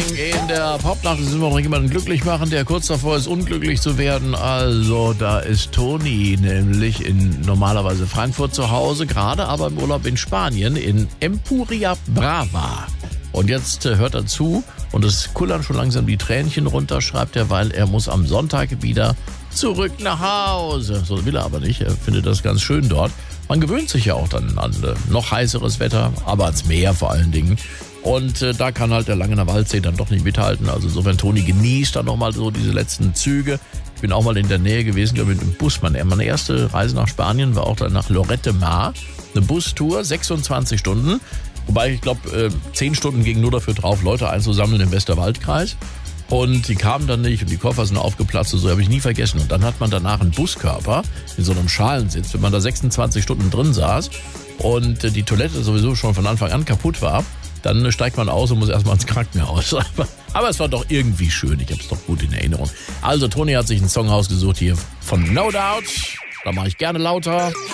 In der Popnacht müssen wir noch jemanden glücklich machen, der kurz davor ist, unglücklich zu werden. Also, da ist Toni, nämlich in normalerweise Frankfurt zu Hause, gerade aber im Urlaub in Spanien, in Empuria Brava. Und jetzt hört er zu und es kullern schon langsam die Tränchen runter, schreibt er, weil er muss am Sonntag wieder zurück nach Hause. So will er aber nicht, er findet das ganz schön dort. Man gewöhnt sich ja auch dann an noch heißeres Wetter, aber ans Meer vor allen Dingen. Und da kann halt der Langener Waldsee dann doch nicht mithalten. Also insofern, Toni genießt dann nochmal so diese letzten Züge. Ich bin auch mal in der Nähe gewesen, glaube ich, mit dem Bus. Meine erste Reise nach Spanien war auch dann nach Lloret de Mar. Eine Bustour, 26 Stunden. Wobei ich glaube, 10 Stunden gingen nur dafür drauf, Leute einzusammeln im Westerwaldkreis. Und die kamen dann nicht und die Koffer sind aufgeplatzt und so, habe ich nie vergessen. Und dann hat man danach einen Buskörper in so einem Schalensitz, wenn man da 26 Stunden drin saß und die Toilette sowieso schon von Anfang an kaputt war, dann steigt man aus und muss erstmal ins Krankenhaus. Aber es war doch irgendwie schön, ich habe es doch gut in Erinnerung. Also Toni hat sich einen Song ausgesucht hier von No Doubt, da mache ich gerne lauter.